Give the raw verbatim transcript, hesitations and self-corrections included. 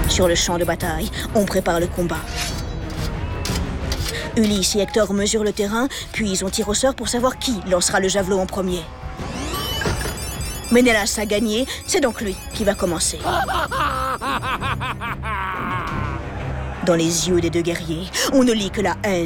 Sur le champ de bataille, on prépare le combat. Ulysse et Hector mesurent le terrain, puis ils ont tiré au sort pour savoir qui lancera le javelot en premier. Ménélas a gagné, c'est donc lui qui va commencer. Dans les yeux des deux guerriers, on ne lit que la haine